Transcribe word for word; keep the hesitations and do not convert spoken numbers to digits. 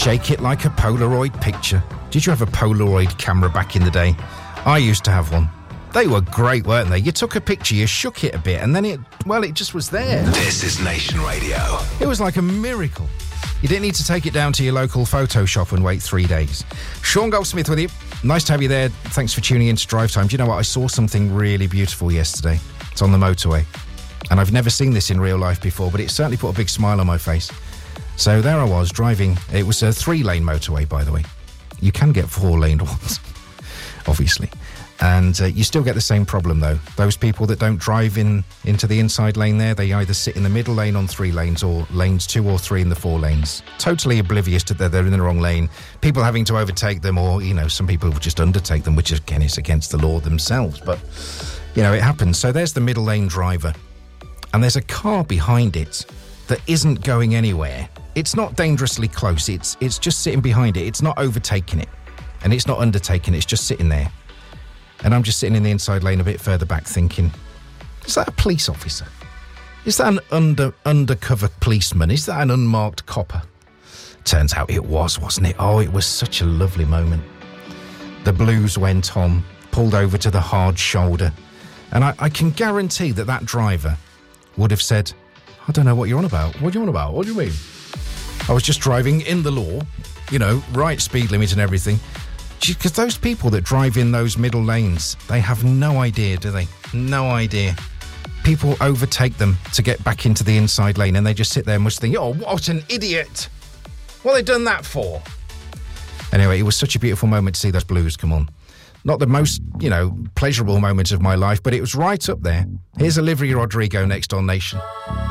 Shake it like a Polaroid picture. Did you have a Polaroid camera back in the day? I used to have one. They were great, weren't they? You took a picture, you shook it a bit, and then it, well, it just was there. This is Nation Radio. It was like a miracle. You didn't need to take it down to your local photo shop and wait three days. Sean Goldsmith with you. Nice to have you there. Thanks for tuning in to Drive Time. Do you know what? I saw something really beautiful yesterday. It's on the motorway. And I've never seen this in real life before, but it certainly put a big smile on my face. So there I was, driving. It was a three-lane motorway, by the way. You can get four-lane ones, obviously. And uh, you still get the same problem, though. Those people that don't drive in into the inside lane there, they either sit in the middle lane on three lanes or lanes two or three in the four lanes. Totally oblivious to that they're in the wrong lane. People having to overtake them, or, you know, some people will just undertake them, which, again, is against the law themselves. But, you know, it happens. So there's the middle lane driver. And there's a car behind it that isn't going anywhere. It's not dangerously close. It's it's just sitting behind it. It's not overtaking it. And it's not undertaking it. It's just sitting there. And I'm just sitting in the inside lane a bit further back thinking, is that a police officer? Is that an under undercover policeman? Is that an unmarked copper? Turns out it was, wasn't it? Oh, it was such a lovely moment. The blues went on, pulled over to the hard shoulder. And I, I can guarantee that that driver would have said, I don't know what you're on about. What are you on about? What do you mean? I was just driving in the law, you know, right speed limit and everything. Because those people that drive in those middle lanes, they have no idea, do they? No idea. People overtake them to get back into the inside lane and they just sit there and must think, oh, what an idiot. What have they done that for? Anyway, it was such a beautiful moment to see those blues come on. Not the most, you know, pleasurable moment of my life, but it was right up there. Here's Olivia Rodrigo next on Nation.